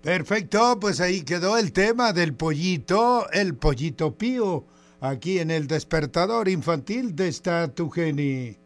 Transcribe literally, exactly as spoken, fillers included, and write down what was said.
Perfecto, pues ahí quedó el tema del pollito, el pollito pío, aquí en el despertador infantil de esta tu Geni.